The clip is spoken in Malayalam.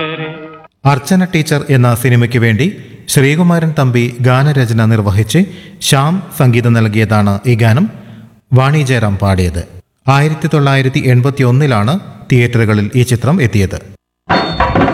അർച്ചന ടീച്ചർ എന്ന സിനിമയ്ക്ക് വേണ്ടി ശ്രീകുമാരൻ തമ്പി ഗാനരചന നിർവഹിച്ച് ശ്യാം സംഗീതം നൽകിയതാണ് ഈ ഗാനം. വാണി ജയറാം പാടിയത്. 1981 തിയേറ്ററുകളിൽ ഈ ചിത്രം എത്തിയത്.